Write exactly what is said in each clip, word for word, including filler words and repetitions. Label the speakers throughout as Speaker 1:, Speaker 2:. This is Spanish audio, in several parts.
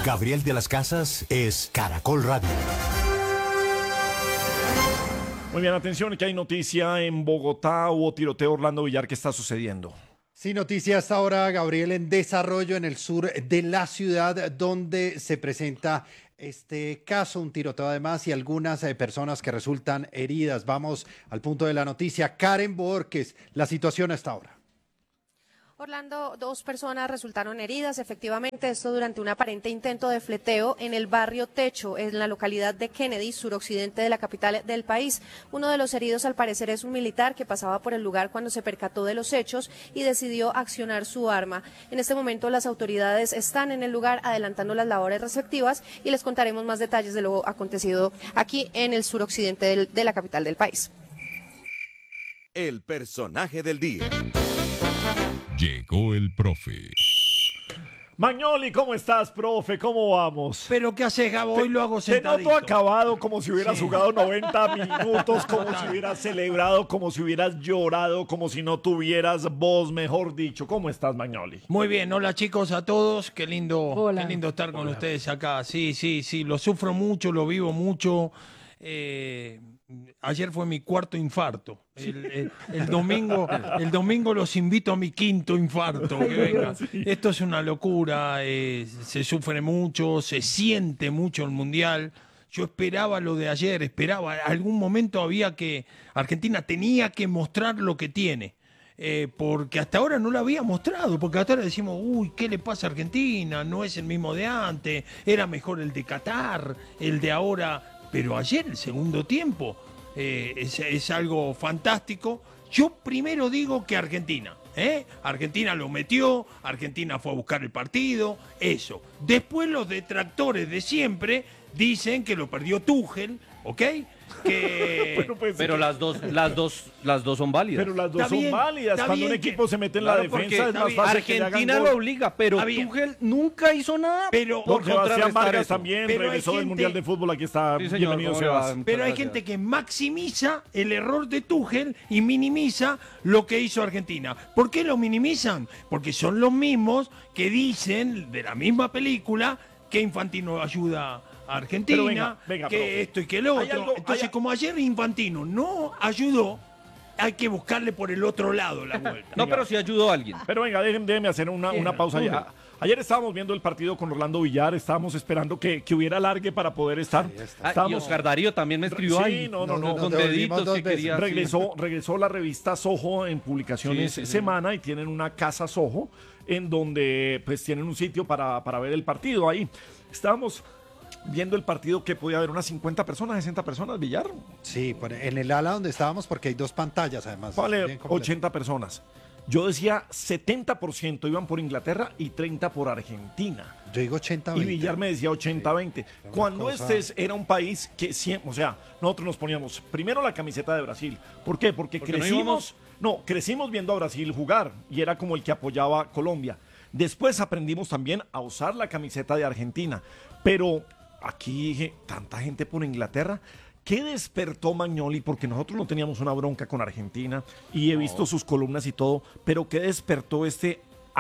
Speaker 1: Gabriel de las Casas es Caracol Radio.
Speaker 2: Muy bien, atención, que hay noticia en Bogotá. Hubo tiroteo. Orlando Villar, ¿qué está sucediendo?
Speaker 3: Sí, noticia hasta ahora, Gabriel, en desarrollo en el sur de la ciudad, donde se presenta este caso, un tiroteo además y algunas eh, personas que resultan heridas. Vamos al punto de la noticia. Karen Borges, la situación hasta ahora.
Speaker 4: Orlando, dos personas resultaron heridas, efectivamente, esto durante un aparente intento de fleteo en el barrio Techo, en la localidad de Kennedy, suroccidente de la capital del país. Uno de los heridos, al parecer, es un militar que pasaba por el lugar cuando se percató de los hechos y decidió accionar su arma. En este momento, las autoridades están en el lugar adelantando las labores respectivas y les contaremos más detalles de lo acontecido aquí en el suroccidente del, de la capital del país.
Speaker 5: El personaje del día.
Speaker 6: Llegó el profe.
Speaker 2: Magnoli, ¿cómo estás, profe? ¿Cómo vamos?
Speaker 7: ¿Pero qué haces, Gabo? Hoy lo hago sentadito.
Speaker 2: Te noto acabado, como si hubieras
Speaker 7: Sí.
Speaker 2: jugado noventa minutos, como si hubieras celebrado, como si hubieras llorado, como si no tuvieras voz, mejor dicho. ¿Cómo estás, Magnoli?
Speaker 7: Muy bien, hola chicos a todos, qué lindo,
Speaker 8: Hola.
Speaker 7: qué lindo estar con ustedes acá. Sí, sí, sí, lo sufro mucho, lo vivo mucho. Eh, ayer fue mi cuarto infarto. El, el- el domingo, el domingo los invito a mi quinto infarto. Que vengan. Esto es una locura, eh, se sufre mucho, se siente mucho el mundial. Yo esperaba lo de ayer, esperaba, algún momento había que, Argentina tenía que mostrar lo que tiene. Eh, porque hasta ahora no lo había mostrado, porque hasta ahora decimos, uy, ¿qué le pasa a Argentina? No es el mismo de antes, era mejor el de Qatar, el de ahora, pero ayer el segundo tiempo eh, es, es algo fantástico. Yo primero digo que Argentina, ¿eh? Argentina lo metió, Argentina fue a buscar el partido, eso. Después los detractores de siempre dicen que lo perdió Tuchel, ¿ok? Que...
Speaker 2: Bueno, pues,
Speaker 8: Pero las dos, las dos, las dos son válidas.
Speaker 2: Pero las dos
Speaker 7: Está
Speaker 2: son
Speaker 7: bien,
Speaker 2: válidas.
Speaker 7: está
Speaker 2: Cuando un
Speaker 7: bien que-
Speaker 2: equipo se mete en
Speaker 8: Claro,
Speaker 2: la
Speaker 8: porque
Speaker 2: defensa es
Speaker 7: está
Speaker 2: más
Speaker 7: bien.
Speaker 2: fácil que le hagan
Speaker 8: Argentina
Speaker 2: gol.
Speaker 8: lo obliga, pero
Speaker 7: Está bien.
Speaker 8: Tuchel nunca hizo nada.
Speaker 7: Pero-
Speaker 8: por
Speaker 2: Don Sebastián
Speaker 8: contrarrestar
Speaker 2: Vargas
Speaker 8: eso.
Speaker 2: también
Speaker 7: Pero hay
Speaker 2: regresó del
Speaker 7: gente-
Speaker 2: Mundial de Fútbol. Aquí está.
Speaker 8: Sí, señor,
Speaker 2: Bienvenido,
Speaker 8: ¿cómo le va?
Speaker 2: Sebas.
Speaker 8: Muchas
Speaker 7: Pero hay
Speaker 8: gracias.
Speaker 7: gente que maximiza el error de Tuchel y minimiza lo que hizo Argentina. ¿Por qué lo minimizan? Porque son los mismos que dicen de la misma película que Infantino ayuda a Argentina,
Speaker 2: Pero venga, venga,
Speaker 7: que
Speaker 2: profe.
Speaker 7: esto y que lo
Speaker 2: Hay
Speaker 7: otro.
Speaker 2: algo-
Speaker 7: Entonces,
Speaker 2: hay-
Speaker 7: como ayer Infantino no ayudó, hay que buscarle por el otro lado la vuelta.
Speaker 8: No, pero sí ayudó a alguien.
Speaker 2: Pero venga, déjenme, déjenme hacer una, una pausa ya. Ayer estábamos viendo el partido con Orlando Villar, estábamos esperando que, que hubiera alargue para poder estar.
Speaker 8: Ah, y
Speaker 2: Estábamos-
Speaker 8: Oscar Darío también me escribió
Speaker 2: Sí,
Speaker 8: ahí.
Speaker 2: no, no, no.
Speaker 8: Con
Speaker 3: Nos devolvimos
Speaker 8: deditos
Speaker 3: dos
Speaker 8: que
Speaker 3: veces.
Speaker 8: quería. sí.
Speaker 2: Regresó, regresó la revista Soho en publicaciones
Speaker 8: Sí, sí, sí.
Speaker 2: semana y tienen una casa Soho en donde pues tienen un sitio para, para ver el partido ahí. Estábamos viendo el partido que podía haber unas cincuenta personas, sesenta personas, Villar.
Speaker 3: Sí, por- en el ala donde estábamos, porque hay dos pantallas además.
Speaker 2: Vale,
Speaker 3: bien completo.
Speaker 2: ochenta personas. Yo decía setenta por ciento iban por Inglaterra y treinta por Argentina.
Speaker 3: Yo digo ochenta
Speaker 2: Y
Speaker 3: veinte.
Speaker 2: Villar me decía ochenta veinte.
Speaker 3: una
Speaker 2: Cuando
Speaker 3: cosa-
Speaker 2: este es- era un país que siempre, o sea, nosotros nos poníamos primero la camiseta de Brasil. ¿Por qué? Porque,
Speaker 8: Porque no
Speaker 2: crecimos,
Speaker 8: íbamos-
Speaker 2: no, crecimos viendo a Brasil jugar y era como el que apoyaba a Colombia. Después aprendimos también a usar la camiseta de Argentina. Pero aquí dije, tanta gente por Inglaterra. ¿Qué despertó Magnoli? Porque nosotros no teníamos una bronca con Argentina y he visto sus columnas y todo, pero ¿qué despertó este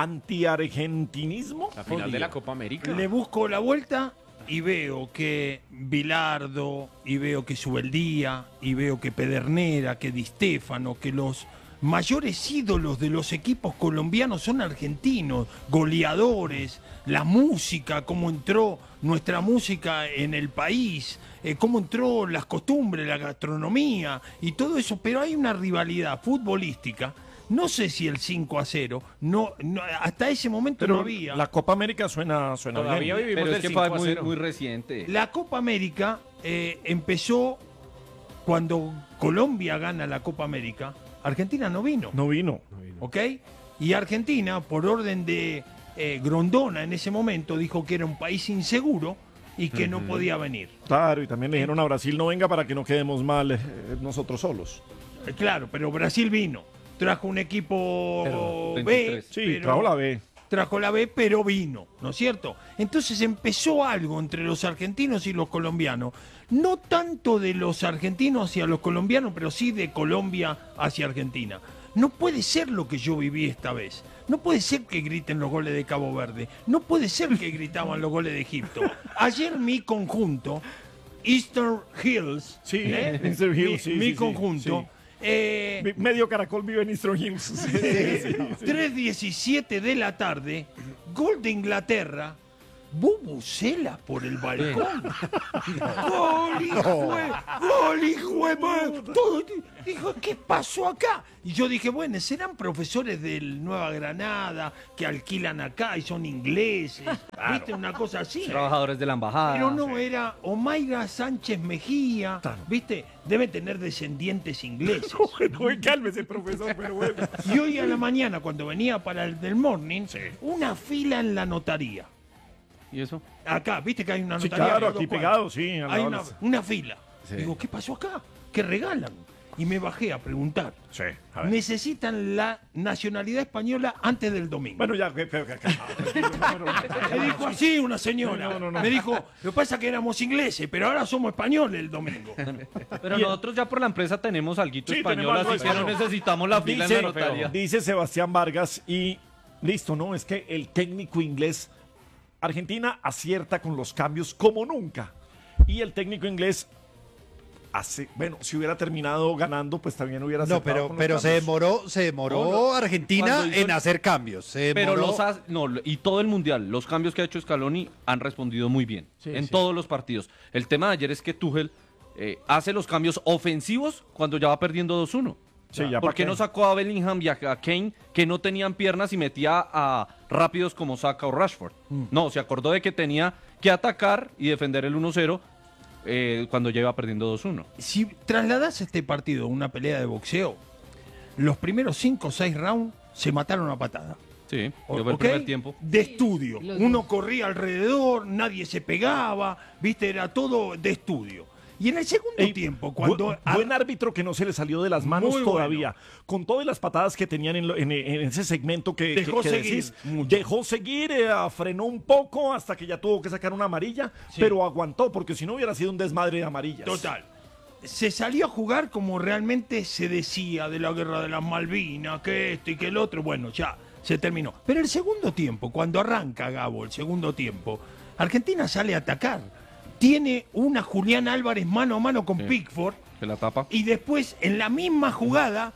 Speaker 2: anti-argentinismo?
Speaker 8: La final de la Copa América.
Speaker 7: Le busco la vuelta y veo que Bilardo, y veo que Subeldía, y veo que Pedernera, que Di Stéfano, que los mayores ídolos de los equipos colombianos son argentinos, goleadores, la música, cómo entró nuestra música en el país, eh, cómo entró las costumbres, la gastronomía y todo eso, pero hay una rivalidad futbolística. No sé si el cinco a cero, no, no, hasta ese momento
Speaker 2: Pero
Speaker 7: no había.
Speaker 2: la Copa América suena, suena
Speaker 8: Todavía
Speaker 2: bien.
Speaker 8: vivimos
Speaker 9: Pero
Speaker 8: del
Speaker 9: es que
Speaker 8: cinco
Speaker 9: fue
Speaker 8: a
Speaker 9: muy,
Speaker 8: cero.
Speaker 9: muy reciente.
Speaker 7: La Copa América eh, empezó cuando Colombia gana la Copa América. Argentina no vino,
Speaker 2: No vino.
Speaker 7: ¿ok? Y Argentina, por orden de eh, Grondona en ese momento, dijo que era un país inseguro y que no podía venir.
Speaker 2: Claro, y también le dijeron a Brasil no venga para que no quedemos mal eh, nosotros solos.
Speaker 7: Eh, claro, pero Brasil vino. Trajo un equipo
Speaker 9: Pero,
Speaker 7: B.
Speaker 9: veintitrés.
Speaker 2: Sí,
Speaker 7: pero-
Speaker 2: trajo la B.
Speaker 7: trajo la B, pero vino, ¿no es cierto? Entonces empezó algo entre los argentinos y los colombianos. No tanto de los argentinos hacia los colombianos, pero sí de Colombia hacia Argentina. no puede ser lo que yo viví esta vez. No puede ser que griten los goles de Cabo Verde. No puede ser que gritaban los goles de Egipto. Ayer mi conjunto, Eastern Hills,
Speaker 2: Sí,
Speaker 7: ¿eh?
Speaker 2: Eastern Hills, sí,
Speaker 7: mi, mi
Speaker 2: sí, sí,
Speaker 7: conjunto,
Speaker 2: sí.
Speaker 7: eh,
Speaker 2: Mi- Medio Caracol vive en Eastern Hills. Sí, sí, sí.
Speaker 7: tres diecisiete de la tarde, gol de Inglaterra, bubucela por el balcón. Gol, hijo de- gol, hijo de madre. Todo, dijo, ¿qué pasó acá? Y yo dije, bueno, serán profesores del Nueva Granada que alquilan acá y son ingleses. ¿Viste? Una cosa así.
Speaker 8: Trabajadores de la embajada.
Speaker 7: Pero no, era Omaira Sánchez Mejía,
Speaker 2: Claro.
Speaker 7: ¿viste? Debe tener descendientes ingleses.
Speaker 2: Bueno, cálmese, profesor, pero bueno.
Speaker 7: Y hoy a la mañana, cuando venía para el del morning, una fila en la notaría.
Speaker 8: ¿Y eso?
Speaker 7: Acá, ¿viste que hay una
Speaker 2: Sí,
Speaker 7: notaría?
Speaker 2: claro,
Speaker 7: a dos
Speaker 2: aquí
Speaker 7: cuadras?
Speaker 2: pegado, sí, a la
Speaker 7: Hay
Speaker 2: hora.
Speaker 7: una, una fila. Digo, ¿qué pasó acá? ¿Qué regalan? Y me bajé a preguntar.
Speaker 2: Sí, a ver.
Speaker 7: Necesitan la nacionalidad española antes del domingo.
Speaker 2: Bueno, ya, que- que- que- que-
Speaker 7: Me dijo así una señora.
Speaker 2: No, no, no.
Speaker 7: Me dijo, lo que pasa es que éramos ingleses, pero ahora somos españoles el domingo.
Speaker 8: Pero nosotros ya por la empresa tenemos alguito
Speaker 2: Sí,
Speaker 8: español,
Speaker 2: tenemos algo
Speaker 8: así que no
Speaker 2: español.
Speaker 8: necesitamos la fila
Speaker 2: dice,
Speaker 8: en la notaría.
Speaker 2: dice Sebastián Vargas y listo, ¿no? Es que el técnico inglés, Argentina acierta con los cambios como nunca. Y el técnico inglés hace, bueno, si hubiera terminado ganando, pues también hubiera
Speaker 3: No,
Speaker 2: acertado
Speaker 3: pero,
Speaker 2: con los
Speaker 3: pero se
Speaker 2: cambios.
Speaker 3: demoró, se demoró
Speaker 8: No, no.
Speaker 3: Argentina
Speaker 8: Cuando hizo
Speaker 3: en
Speaker 8: el-
Speaker 3: hacer cambios. Se
Speaker 8: Pero
Speaker 3: demoró-
Speaker 8: los ha- no, y todo el mundial, los cambios que ha hecho Scaloni han respondido muy bien en
Speaker 2: sí.
Speaker 8: todos los partidos. El tema de ayer es que Tuchel eh, hace los cambios ofensivos cuando ya va perdiendo dos uno.
Speaker 2: Sí, ya
Speaker 8: ¿Por
Speaker 2: pa'
Speaker 8: qué
Speaker 2: qué.
Speaker 8: no sacó a Bellingham y a a Kane que no tenían piernas y metía a rápidos como Saka o Rashford? No, se acordó de que tenía que atacar y defender el uno cero eh, cuando ya iba perdiendo dos uno.
Speaker 7: Si trasladas este partido a una pelea de boxeo, los primeros cinco o seis rounds se mataron a patada.
Speaker 8: Sí,
Speaker 7: O-
Speaker 8: yo fue el
Speaker 7: ¿ok?
Speaker 8: primer tiempo.
Speaker 7: De estudio.
Speaker 6: Los
Speaker 7: Uno
Speaker 6: dos.
Speaker 7: corría alrededor, nadie se pegaba, viste, era todo de estudio. Y en el segundo
Speaker 2: Ey,
Speaker 7: tiempo, cuando...
Speaker 2: bu- buen árbitro que no se le salió de las manos
Speaker 7: Muy bueno.
Speaker 2: todavía. Con todas las patadas que tenían en, lo- en- en ese segmento que,
Speaker 7: Dejó
Speaker 2: que- que
Speaker 7: seguir
Speaker 2: decís,
Speaker 7: mucho.
Speaker 2: dejó seguir, eh, frenó un poco hasta que ya tuvo que sacar una amarilla,
Speaker 7: Sí.
Speaker 2: pero aguantó porque si no hubiera sido un desmadre de amarillas.
Speaker 7: Total. Se salió a jugar como realmente se decía de la guerra de las Malvinas, que esto y que el otro. Bueno, ya se terminó. Pero el segundo tiempo, cuando arranca Gabo, el segundo tiempo, Argentina sale a atacar. Tiene una Julián Álvarez mano a mano con
Speaker 8: Sí.
Speaker 7: Pickford.
Speaker 8: Se la tapa.
Speaker 7: Y después, en la misma jugada,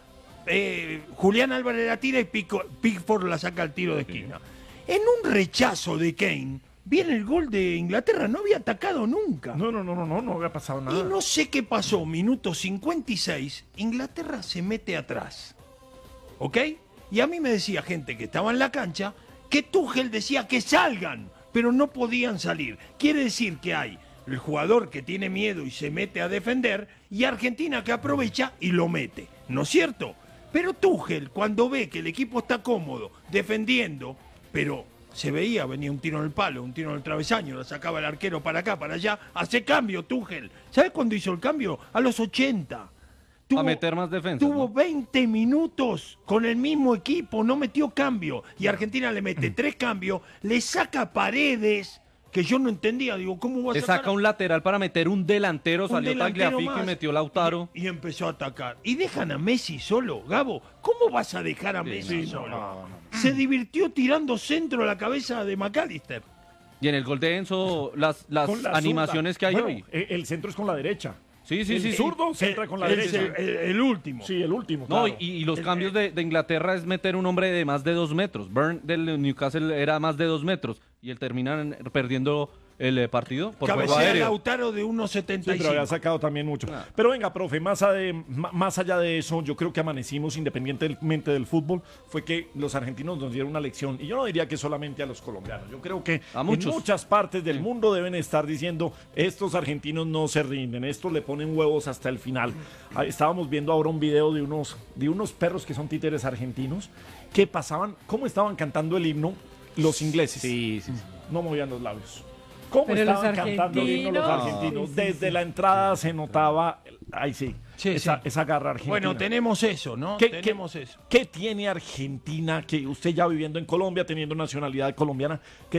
Speaker 7: eh, Julián Álvarez la tira y Pico- Pickford la saca al tiro de esquina. En un rechazo de Kane, viene el gol de Inglaterra. No había atacado nunca.
Speaker 2: No, no, no, no, no, no había pasado nada.
Speaker 7: Y no sé qué pasó, minuto cincuenta y seis, Inglaterra se mete atrás. ¿Ok? Y a mí me decía gente que estaba en la cancha que Tuchel decía que salgan, pero no podían salir. Quiere decir que hay el jugador que tiene miedo y se mete a defender y Argentina que aprovecha y lo mete. ¿No es cierto? Pero Tuchel, cuando ve que el equipo está cómodo, defendiendo, pero se veía, venía un tiro en el palo, un tiro en el travesaño, lo sacaba el arquero para acá, para allá, hace cambio Tuchel. ¿Sabes cuándo hizo el cambio? A los ochenta.
Speaker 8: A meter más defensa,
Speaker 7: Tuvo
Speaker 8: ¿no?
Speaker 7: veinte minutos con el mismo equipo, no metió cambio. Y Argentina le mete tres cambios, le saca Paredes, que yo no entendía. Digo, ¿cómo va a
Speaker 8: Le
Speaker 7: sacar
Speaker 8: saca un lateral para meter un delantero,
Speaker 7: un
Speaker 8: salió
Speaker 7: delantero
Speaker 8: Tagliafico y
Speaker 7: más?
Speaker 8: metió Lautaro.
Speaker 7: Y, y empezó a atacar. Y dejan a Messi solo. Gabo, ¿cómo vas a dejar a Messi
Speaker 2: no,
Speaker 7: solo?
Speaker 2: no, no.
Speaker 7: Se divirtió tirando centro a la cabeza de McAllister.
Speaker 8: Y en el gol de Enzo, las, las
Speaker 2: Con la
Speaker 8: animaciones
Speaker 2: zurda.
Speaker 8: que hay
Speaker 2: Bueno,
Speaker 8: hoy.
Speaker 2: eh, El centro es con la derecha.
Speaker 8: Sí, sí,
Speaker 2: el
Speaker 8: sí. sí.
Speaker 2: zurdo se entra con la
Speaker 7: El-
Speaker 2: derecha.
Speaker 7: el- el último.
Speaker 2: Sí, el último.
Speaker 8: No,
Speaker 2: claro.
Speaker 8: y, y los cambios de, de Inglaterra es meter un hombre de más de dos metros. Burn del Newcastle era más de dos metros. Y él terminan perdiendo el eh, partido por juego
Speaker 7: Cabecea
Speaker 8: aéreo.
Speaker 7: Lautaro de uno
Speaker 2: Sí,
Speaker 7: setenta y
Speaker 2: pero había
Speaker 7: cinco.
Speaker 2: sacado también mucho.
Speaker 8: Ah.
Speaker 2: Pero venga, profe, más, ade- ma- más allá de eso, yo creo que amanecimos independientemente del fútbol, fue que los argentinos nos dieron una lección. Y yo no diría que solamente a los colombianos. Yo creo que
Speaker 8: A
Speaker 2: en
Speaker 8: muchos.
Speaker 2: muchas partes del mundo deben estar diciendo, estos argentinos no se rinden, estos le ponen huevos hasta el final. Ah, Estábamos viendo ahora un video de unos, de unos perros que son títeres argentinos, que pasaban, cómo estaban cantando el himno los ingleses.
Speaker 8: Sí, sí, sí.
Speaker 2: No movían los labios. ¿Cómo
Speaker 6: Pero los
Speaker 2: estaban cantando el himno los
Speaker 6: argentinos.
Speaker 2: argentinos?
Speaker 6: Sí, sí,
Speaker 2: Desde
Speaker 6: sí.
Speaker 2: la entrada se notaba, ahí sí,
Speaker 7: Sí,
Speaker 2: esa,
Speaker 7: sí.
Speaker 2: esa garra argentina.
Speaker 7: Bueno, tenemos eso, ¿no?
Speaker 2: ¿Qué,
Speaker 7: tenemos
Speaker 2: qué-
Speaker 7: eso.
Speaker 2: ¿Qué tiene Argentina que usted ya viviendo en Colombia, teniendo nacionalidad colombiana, que diga,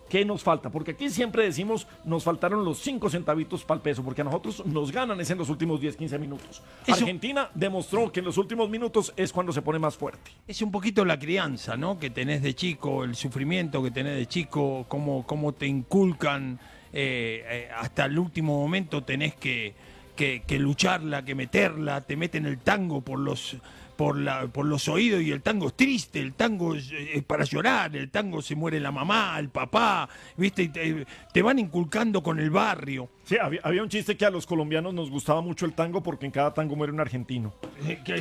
Speaker 2: ¿Qué nos falta? Porque aquí siempre decimos, nos faltaron los cinco centavitos para el peso, porque a nosotros nos ganan es en los últimos diez, quince minutos.
Speaker 7: Eso-
Speaker 2: Argentina demostró que en los últimos minutos es cuando se pone más fuerte.
Speaker 7: Es un poquito la crianza, ¿no? Que tenés de chico, el sufrimiento que tenés de chico, cómo, cómo te inculcan eh, eh, hasta el último momento tenés que, que, que lucharla, que meterla, te meten el tango por los, por, la, por los oídos y el tango es triste, el tango es, es para llorar, el tango se muere la mamá, el papá, ¿viste? Y te, te van inculcando con el barrio.
Speaker 2: Sí, había, había un chiste que a los colombianos nos gustaba mucho el tango porque en cada tango muere un argentino.
Speaker 7: Eh, que-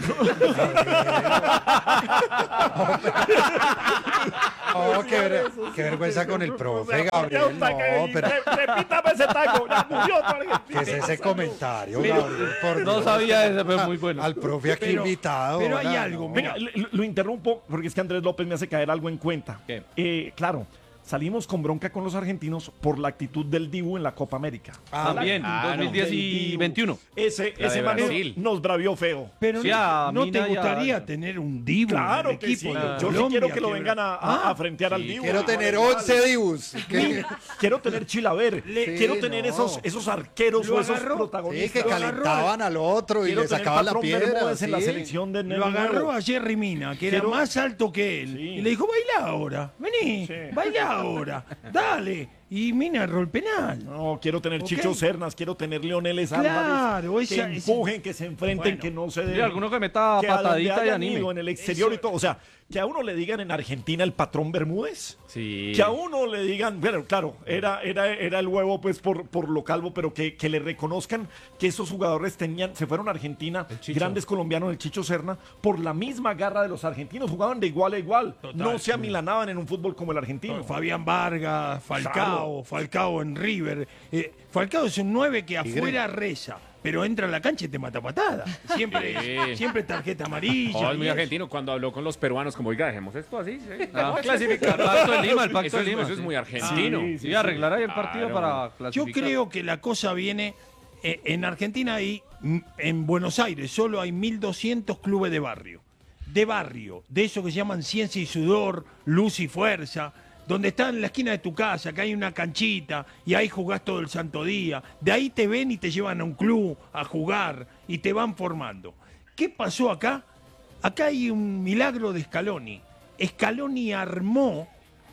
Speaker 3: Oh, qué, ver- qué vergüenza con el profe, Gabriel. No, pero
Speaker 2: Repítame ese tango, ya murió otro argentino.
Speaker 3: ¿qué es ese comentario,
Speaker 7: Pero-
Speaker 3: Gabriel? Por
Speaker 8: No
Speaker 3: Dios.
Speaker 8: sabía ese, pero muy bueno.
Speaker 3: Al profe aquí
Speaker 7: Pero-
Speaker 3: invitado.
Speaker 7: pero hay
Speaker 3: hola,
Speaker 7: algo,
Speaker 3: no.
Speaker 7: mira.
Speaker 2: Venga, le- lo interrumpo porque es que Andrés López me hace caer algo en cuenta.
Speaker 8: ¿Qué?
Speaker 2: Eh, claro, salimos con bronca con los argentinos por la actitud del Dibu en la Copa América.
Speaker 3: Ah,
Speaker 8: También,
Speaker 6: claro.
Speaker 8: dos mil diez
Speaker 2: Del
Speaker 8: y
Speaker 2: Dibu.
Speaker 8: veintiuno.
Speaker 2: Ese,
Speaker 6: La
Speaker 2: ese
Speaker 6: de
Speaker 2: man
Speaker 6: Brasil.
Speaker 2: nos bravió feo.
Speaker 7: Pero
Speaker 8: Sí,
Speaker 7: no,
Speaker 8: a
Speaker 7: ¿no
Speaker 8: Mina
Speaker 7: te
Speaker 8: y a-
Speaker 7: gustaría tener un divo en
Speaker 2: Claro
Speaker 7: el
Speaker 2: que
Speaker 7: equipo
Speaker 2: sí.
Speaker 7: de
Speaker 2: Yo sí
Speaker 7: Colombia,
Speaker 2: quiero que lo
Speaker 7: que-
Speaker 2: vengan a, a-
Speaker 7: Ah,
Speaker 2: a frentear al
Speaker 8: sí.
Speaker 2: Dibu.
Speaker 3: Quiero tener once Dibus. Que-
Speaker 2: Quiero tener Chilaver.
Speaker 3: Le-
Speaker 2: quiero
Speaker 3: Sí,
Speaker 2: tener
Speaker 3: no.
Speaker 2: esos, esos arqueros
Speaker 7: Lo
Speaker 2: o esos
Speaker 7: agarró.
Speaker 3: Sí,
Speaker 2: protagonistas.
Speaker 3: que calentaban al otro y
Speaker 2: Quiero
Speaker 3: le
Speaker 2: tener
Speaker 3: sacaban la
Speaker 2: patrón
Speaker 3: piedra.
Speaker 2: Bermúdez en la
Speaker 3: sí.
Speaker 2: selección de
Speaker 7: Lo agarró a Jerry Mina, que
Speaker 2: Quiero-
Speaker 7: era más alto que él.
Speaker 2: Sí.
Speaker 7: Y le dijo, baila ahora, vení,
Speaker 2: Sí.
Speaker 7: baila ahora, dale. Y Mina erró el penal.
Speaker 2: No, quiero tener
Speaker 7: Ok.
Speaker 2: Chicho Sernas, quiero tener Leoneles
Speaker 7: Claro,
Speaker 2: Álvarez.
Speaker 7: esa-
Speaker 2: que
Speaker 7: esa-
Speaker 2: empujen, que se enfrenten,
Speaker 7: Bueno.
Speaker 2: que no se den.
Speaker 8: Sí, alguno que meta
Speaker 2: que a donde
Speaker 8: patadita y
Speaker 2: hayan
Speaker 8: anime.
Speaker 2: ido en el exterior
Speaker 7: Eso-
Speaker 2: y todo. O sea, que a uno le digan en Argentina el patrón Bermúdez.
Speaker 6: Sí.
Speaker 2: Que a uno le digan, bueno, claro, era, era, era el huevo pues por, por lo calvo, pero que, que le reconozcan que esos jugadores tenían, se fueron a Argentina, grandes colombianos, el Chicho Serna, por la misma garra de los argentinos, jugaban de igual a igual,
Speaker 7: Total,
Speaker 2: no se
Speaker 7: sí.
Speaker 2: amilanaban en un fútbol como el argentino.
Speaker 7: Fabián Vargas, Falcao,
Speaker 2: Claro.
Speaker 7: Falcao en River. Eh, Falcao es un nueve que afuera reza, pero entra a la cancha y te mata patada. Siempre,
Speaker 6: Sí.
Speaker 7: siempre tarjeta amarilla.
Speaker 6: Oh, es muy
Speaker 7: y eso.
Speaker 6: argentino cuando habló con los peruanos, como, oiga, dejemos esto así. Sí.
Speaker 8: Ah,
Speaker 6: Vamos a clasificar.
Speaker 8: el Pacto de Lima, el Pacto
Speaker 6: eso
Speaker 8: de
Speaker 6: es,
Speaker 8: Lima,
Speaker 6: eso es
Speaker 8: sí.
Speaker 6: muy argentino.
Speaker 2: Sí,
Speaker 8: Sí, arreglar ahí el partido
Speaker 6: Claro.
Speaker 8: para
Speaker 7: Yo
Speaker 8: clasificar.
Speaker 7: creo que la cosa viene eh, en Argentina y en Buenos Aires solo hay mil doscientos clubes de barrio. De barrio, de eso que se llaman ciencia y sudor, luz y fuerza, donde está en la esquina de tu casa, que hay una canchita y ahí jugás todo el santo día. De ahí te ven y te llevan a un club a jugar y te van formando. ¿Qué pasó acá? Acá hay un milagro de Scaloni. Scaloni armó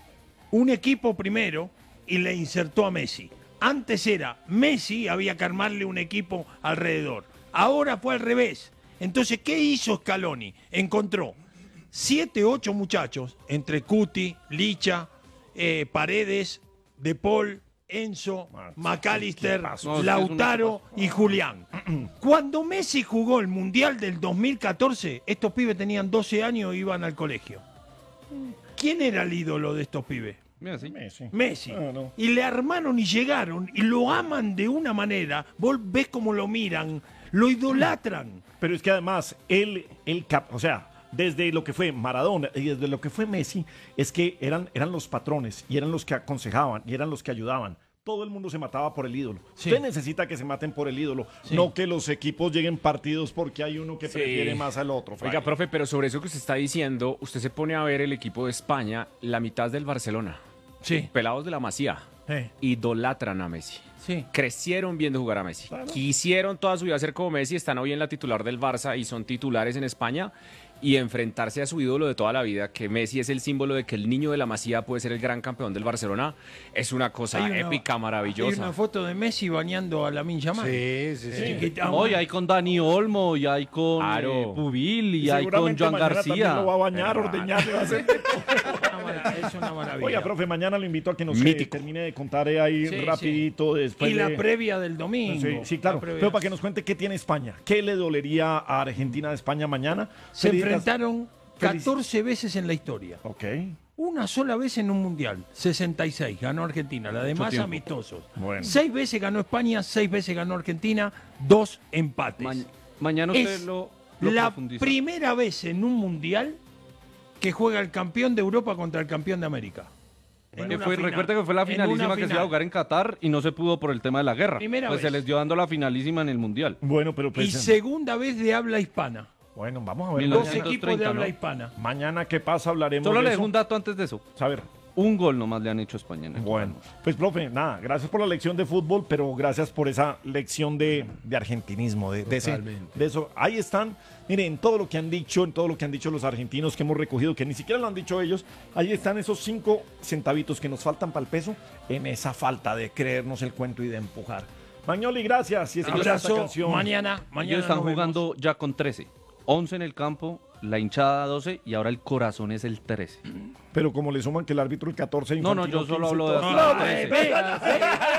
Speaker 7: un equipo primero y le insertó a Messi. Antes era Messi, había que armarle un equipo alrededor. Ahora fue al revés. Entonces, ¿qué hizo Scaloni? Encontró siete, ocho muchachos, entre Cuti, Licha, eh, Paredes, De Paul, Enzo, McAllister,
Speaker 8: No, es que es un
Speaker 7: Lautaro y Julián. Cuando Messi jugó el Mundial del dos mil catorce, estos pibes tenían doce años y iban al colegio. ¿Quién era el ídolo de estos pibes?
Speaker 8: Mira, sí.
Speaker 2: Messi.
Speaker 7: Messi.
Speaker 2: Ah, no.
Speaker 7: Y le armaron y llegaron y lo aman de una manera. Vos ves cómo lo miran, lo idolatran.
Speaker 2: Pero es que además, él, él cap- o sea, desde lo que fue Maradona y desde lo que fue Messi, es que eran, eran los patrones y eran los que aconsejaban y eran los que ayudaban. Todo el mundo se mataba por el ídolo.
Speaker 7: Sí.
Speaker 2: Usted necesita que se maten por el ídolo,
Speaker 7: Sí.
Speaker 2: no que los equipos lleguen partidos porque hay uno que
Speaker 6: Sí.
Speaker 2: prefiere más al otro.
Speaker 6: Oiga,
Speaker 2: Fray.
Speaker 6: profe, pero sobre eso que usted está diciendo, usted se pone a ver el equipo de España, la mitad del Barcelona,
Speaker 7: Sí,
Speaker 6: pelados de la Masía,
Speaker 7: sí,
Speaker 6: idolatran a Messi.
Speaker 7: sí.
Speaker 6: Crecieron viendo jugar a Messi. Quisieron toda su vida ser como Messi, están hoy en la titular del Barça y son titulares en España. Y enfrentarse a su ídolo de toda la vida, que Messi es el símbolo de que el niño de la Masía puede ser el gran campeón del Barcelona, es una cosa
Speaker 7: Hay una-
Speaker 6: épica,
Speaker 7: Hay
Speaker 6: maravillosa.
Speaker 7: una foto de Messi bañando a Lamine Yamal.
Speaker 3: Sí, sí, sí.
Speaker 7: Chiquita,
Speaker 8: Hoy hay con Dani Olmo y hay con
Speaker 6: Claro.
Speaker 8: eh, Pubil y
Speaker 2: Y
Speaker 8: hay con
Speaker 2: seguramente
Speaker 8: Joan
Speaker 2: mañana también
Speaker 8: García.
Speaker 2: lo va a bañar, ordeñar, le va a hacer-
Speaker 7: una mara- es una maravilla.
Speaker 2: Oiga, profe, mañana lo invito a que nos eh,
Speaker 6: Mítico.
Speaker 2: termine de contar eh, ahí
Speaker 7: Sí,
Speaker 2: rapidito después
Speaker 7: y la
Speaker 2: de-
Speaker 7: previa del domingo.
Speaker 2: Sí, sí, claro.
Speaker 7: La previa.
Speaker 2: Pero para que nos cuente qué tiene España, qué le dolería a Argentina de España mañana.
Speaker 7: Se
Speaker 2: Feliz-
Speaker 7: enfrentaron
Speaker 2: Feliz-
Speaker 7: catorce veces en la historia.
Speaker 2: Ok.
Speaker 7: Una sola vez en un mundial, sesenta y seis, ganó Argentina, la demás
Speaker 8: tiempo.
Speaker 7: amistosos.
Speaker 2: Bueno.
Speaker 7: Seis veces ganó España, seis veces ganó Argentina, dos empates.
Speaker 8: Ma- mañana usted
Speaker 7: es
Speaker 8: lo, lo
Speaker 7: la
Speaker 8: profundiza.
Speaker 7: primera vez en un mundial que juega el campeón de Europa contra el campeón de América. En
Speaker 8: Que
Speaker 7: una
Speaker 8: fue-
Speaker 7: final.
Speaker 8: recuerde que fue la
Speaker 7: En una
Speaker 8: finalísima que se iba a
Speaker 7: final.
Speaker 8: jugar en Qatar y no se pudo por el tema de la guerra.
Speaker 7: Primera
Speaker 8: pues
Speaker 7: vez.
Speaker 8: se les dio dando la finalísima en el Mundial.
Speaker 2: Bueno, pero pues,
Speaker 7: Y segunda vez de habla hispana.
Speaker 2: bueno, vamos a ver.
Speaker 8: Mil
Speaker 7: Dos
Speaker 8: novecientos
Speaker 7: equipos
Speaker 8: treinta,
Speaker 7: de habla
Speaker 8: ¿no?
Speaker 7: hispana.
Speaker 2: Mañana, ¿qué pasa? Hablaremos
Speaker 8: Solo
Speaker 2: de
Speaker 8: le
Speaker 2: eso.
Speaker 8: dejo un dato antes de eso.
Speaker 2: A ver.
Speaker 8: Un gol nomás le han hecho a España en el
Speaker 2: Bueno, pues profe, nada, gracias por la lección de fútbol, pero gracias por esa lección de, de argentinismo, de, de, ese,
Speaker 7: Totalmente.
Speaker 2: de eso. Ahí están, miren, en todo lo que han dicho, en todo lo que han dicho los argentinos que hemos recogido, que ni siquiera lo han dicho ellos, ahí están esos cinco centavitos que nos faltan para el peso, en esa falta de creernos el cuento y de empujar. Magnoli, gracias. Y escucha esta
Speaker 7: Abrazo,
Speaker 2: canción.
Speaker 7: mañana, mañana
Speaker 8: Ellos están
Speaker 7: nos vemos.
Speaker 8: jugando ya con trece. once en el campo, la hinchada doce y ahora el corazón es el trece.
Speaker 2: Pero como le suman que el árbitro el catorce
Speaker 8: No, no,
Speaker 2: Infantino
Speaker 8: yo solo
Speaker 2: quince,
Speaker 8: hablo de
Speaker 2: todo-
Speaker 8: hasta
Speaker 2: ¡No,
Speaker 8: trece.
Speaker 2: ve, ve, ve!